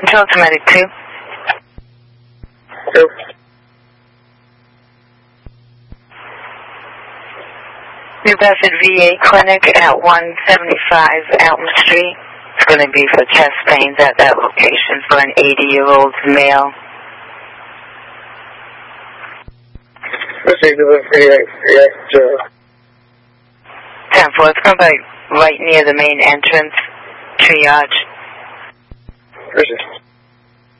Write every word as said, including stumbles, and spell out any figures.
Control to Medic two. Two. New Bedford V A Clinic at one seventy-five Elm Street. It's going to be for chest pains at that location for an eighty-year-old male. Received delivery at uh, ten four, it's going to be right near the main entrance, triage. Received.